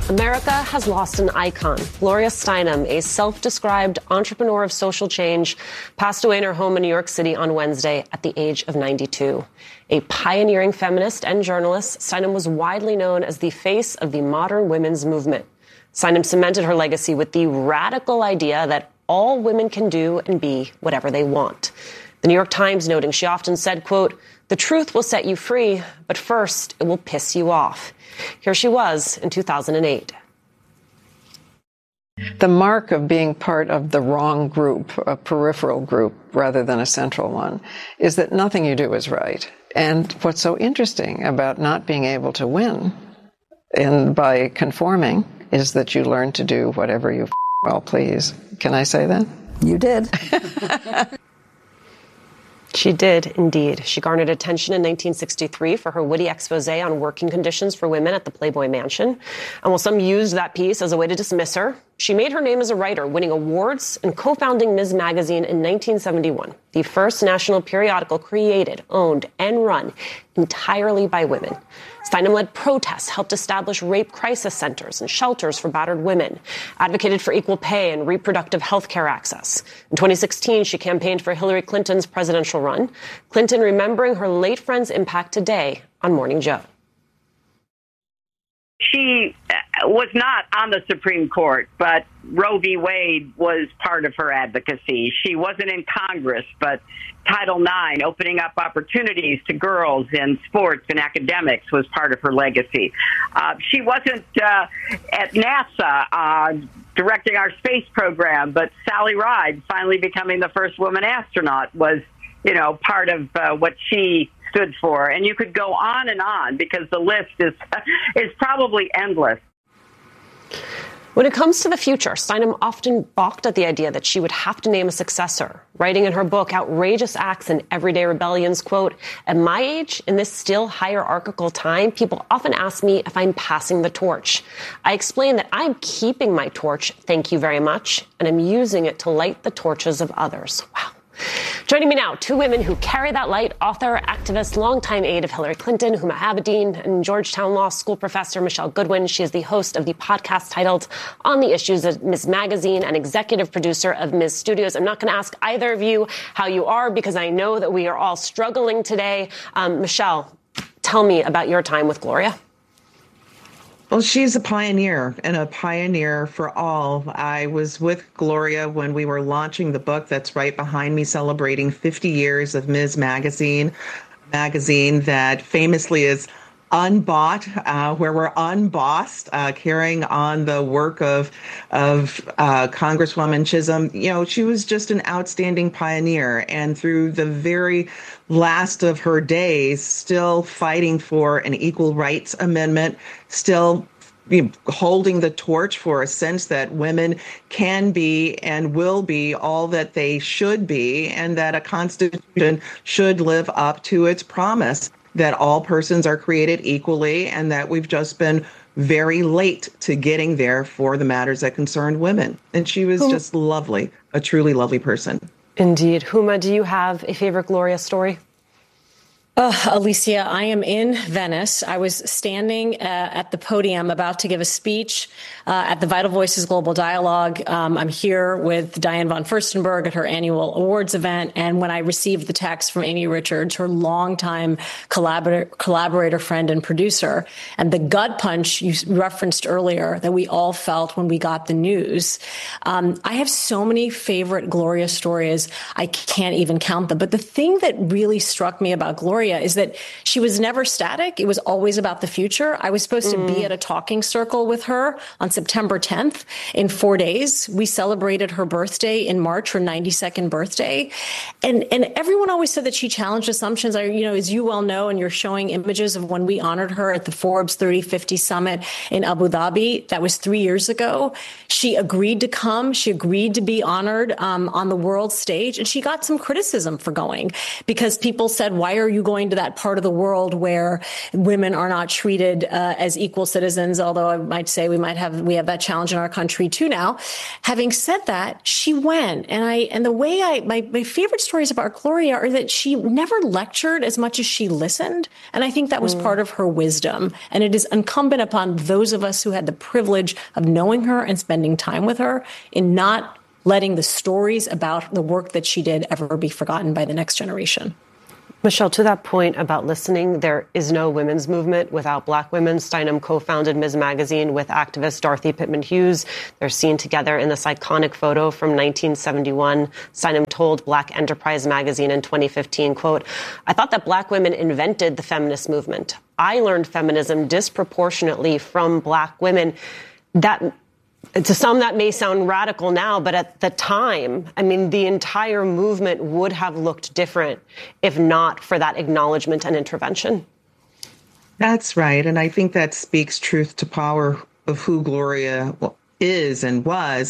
America has lost an icon. Gloria Steinem, a self-described entrepreneur of social change, passed away in her home in New York City on Wednesday at the age of 92. A pioneering feminist and journalist, Steinem was widely known as the face of the modern women's movement. Steinem cemented her legacy with the radical idea that all women can do and be whatever they want. The New York Times noting she often said, quote, "The truth will set you free, but first it will piss you off." Here she was in 2008. The mark of being part of the wrong group, a peripheral group rather than a central one, is that nothing you do is right. And what's so interesting about not being able to win and by conforming is that you learn to do whatever you well please. Can I say that? You did. She did, indeed. She garnered attention in 1963 for her witty expose on working conditions for women at the Playboy Mansion. And while some used that piece as a way to dismiss her, she made her name as a writer, winning awards and co-founding Ms. Magazine in 1971, the first national periodical created, owned, and run entirely by women. Steinem led protests, helped establish rape crisis centers and shelters for battered women, advocated for equal pay and reproductive health care access. In 2016, she campaigned for Hillary Clinton's presidential run. Clinton remembering her late friend's impact today on Morning Joe. She was not on the Supreme Court, but Roe v. Wade was part of her advocacy. She wasn't in Congress, but Title IX, opening up opportunities to girls in sports and academics, was part of her legacy. She wasn't at NASA directing our space program, but Sally Ride finally becoming the first woman astronaut was, part of what she stood for. And you could go on because the list is probably endless. When it comes to the future, Steinem often balked at the idea that she would have to name a successor, writing in her book Outrageous Acts and Everyday Rebellions, quote, "At my age, in this still hierarchical time, people often ask me if I'm passing the torch. I explain that I'm keeping my torch, thank you very much, and I'm using it to light the torches of others." Wow. Joining me now, two women who carry that light, author, activist, longtime aide of Hillary Clinton, Huma Abedin, and Georgetown Law School professor Michelle Goodwin. She is the host of the podcast titled On the Issues of Ms. Magazine and executive producer of Ms. Studios. I'm not going to ask either of you how you are because I know that we are all struggling today. Michelle, tell me about your time with Gloria. Well, she's a pioneer and a pioneer for all. I was with Gloria when we were launching the book that's right behind me, celebrating 50 years of Ms. Magazine, a magazine that famously is unbought, where we're unbossed, carrying on the work of Congresswoman Chisholm. She was just an outstanding pioneer, and through the very last of her days, still fighting for an equal rights amendment, still holding the torch for a sense that women can be and will be all that they should be, and that a constitution should live up to its promise that all persons are created equally, and that we've just been very late to getting there for the matters that concern women. And she was just lovely, a truly lovely person. Indeed. Huma, do you have a favorite Gloria story? Alicia, I am in Venice. I was standing at the podium about to give a speech at the Vital Voices Global Dialogue. I'm here with Diane von Furstenberg at her annual awards event. And when I received the text from Amy Richards, her longtime collaborator, friend, and producer, and the gut punch you referenced earlier that we all felt when we got the news. I have so many favorite Gloria stories. I can't even count them. But the thing that really struck me about Gloria is that she was never static. It was always about the future. I was supposed to be at a talking circle with her on September 10th. In 4 days, we celebrated her birthday in March, her 92nd birthday. And everyone always said that she challenged assumptions. As you well know, and you're showing images of when we honored her at the Forbes 3050 Summit in Abu Dhabi. That was 3 years ago. She agreed to come. She agreed to be honored on the world stage. And she got some criticism for going because people said, why are you going going to that part of the world where women are not treated as equal citizens, although I might say we have that challenge in our country too now. Having said that, she went. And the way my favorite stories about Gloria are that she never lectured as much as she listened. And I think that was part of her wisdom. And it is incumbent upon those of us who had the privilege of knowing her and spending time with her in not letting the stories about the work that she did ever be forgotten by the next generation. Michelle, to that point about listening, there is no women's movement without Black women. Steinem co-founded Ms. Magazine with activist Dorothy Pitman Hughes. They're seen together in this iconic photo from 1971. Steinem told Black Enterprise magazine in 2015, quote, "I thought that Black women invented the feminist movement. I learned feminism disproportionately from Black women." To some, that may sound radical now, but at the time, I mean, the entire movement would have looked different if not for that acknowledgement and intervention. That's right. And I think that speaks truth to power of who Gloria is and was.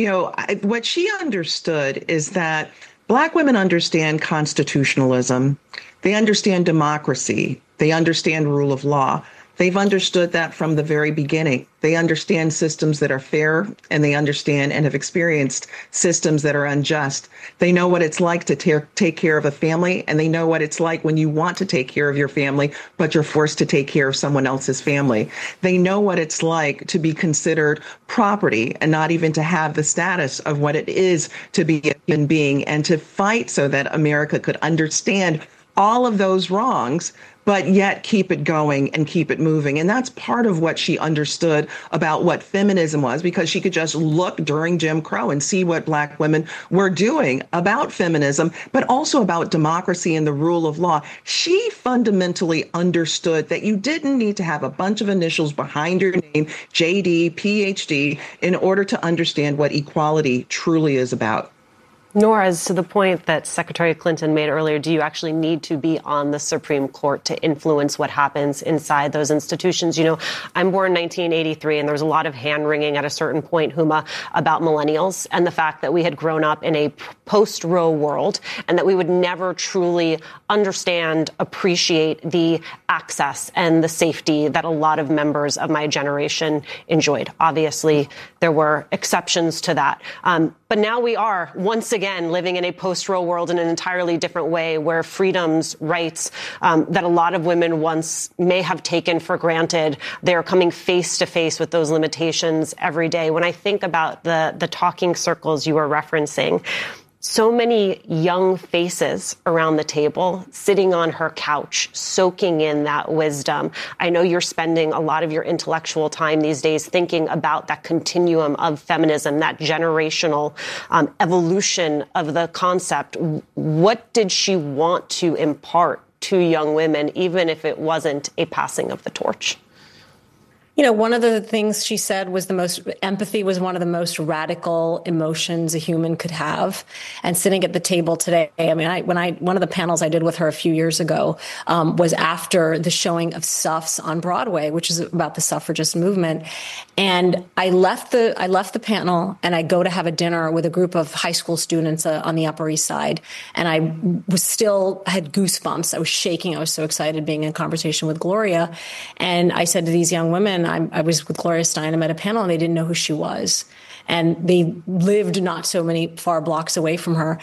What she understood is that Black women understand constitutionalism. They understand democracy. They understand rule of law. They've understood that from the very beginning. They understand systems that are fair, and they understand and have experienced systems that are unjust. They know what it's like to take care of a family, and they know what it's like when you want to take care of your family, but you're forced to take care of someone else's family. They know what it's like to be considered property and not even to have the status of what it is to be a human being, and to fight so that America could understand all of those wrongs, but yet keep it going and keep it moving. And that's part of what she understood about what feminism was, because she could just look during Jim Crow and see what Black women were doing about feminism, but also about democracy and the rule of law. She fundamentally understood that you didn't need to have a bunch of initials behind your name, JD, PhD, in order to understand what equality truly is about. Nor, as to the point that Secretary Clinton made earlier, do you actually need to be on the Supreme Court to influence what happens inside those institutions? I'm born in 1983, and there was a lot of hand-wringing at a certain point, Huma, about millennials and the fact that we had grown up in a post-Roe world and that we would never truly understand, appreciate the access and the safety that a lot of members of my generation enjoyed. Obviously, there were exceptions to that. But now we are, once again, living in a post-Roe world in an entirely different way, where freedoms, rights that a lot of women once may have taken for granted, they're coming face to face with those limitations every day. When I think about the talking circles you were referencing, so many young faces around the table, sitting on her couch, soaking in that wisdom. I know you're spending a lot of your intellectual time these days thinking about that continuum of feminism, that generational evolution of the concept. What did she want to impart to young women, even if it wasn't a passing of the torch? One of the things she said was empathy was one of the most radical emotions a human could have. And sitting at the table today, one of the panels I did with her a few years ago was after the showing of Suffs on Broadway, which is about the suffragist movement. And I left the panel and I go to have a dinner with a group of high school students on the Upper East Side. And I had goosebumps. I was shaking. I was so excited being in conversation with Gloria. And I said to these young women, I was with Gloria Steinem at a panel, and they didn't know who she was. And they lived not so many far blocks away from her.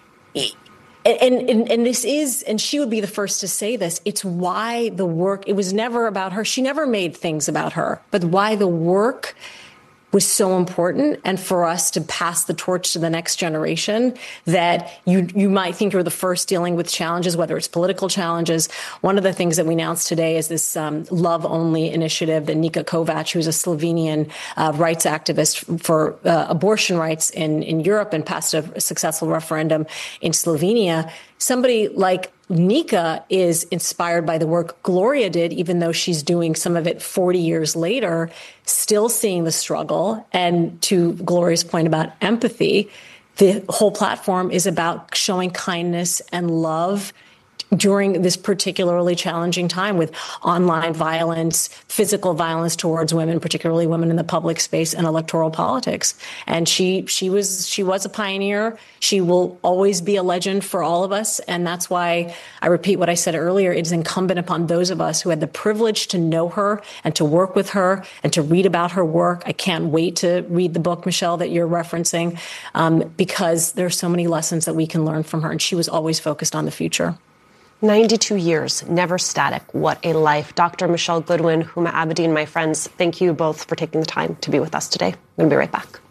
And this is, and she would be the first to say this, it's why the work, it was never about her. She never made things about her, but why the work was so important, and for us to pass the torch to the next generation, that you might think you're the first dealing with challenges, whether it's political challenges. One of the things that we announced today is this Love Only initiative that Nika Kovac, who's a Slovenian rights activist for abortion rights in Europe and passed a successful referendum in Slovenia. Somebody like Nika is inspired by the work Gloria did, even though she's doing some of it 40 years later, still seeing the struggle. And to Gloria's point about empathy, the whole platform is about showing kindness and love during this particularly challenging time with online violence, physical violence towards women, particularly women in the public space and electoral politics. And she was a pioneer. She will always be a legend for all of us. And that's why I repeat what I said earlier. It is incumbent upon those of us who had the privilege to know her and to work with her and to read about her work. I can't wait to read the book, Michelle, that you're referencing, because there are so many lessons that we can learn from her. And she was always focused on the future. 92 years, never static. What a life. Dr. Michelle Goodwin, Huma Abedin, my friends, thank you both for taking the time to be with us today. I'm going to be right back.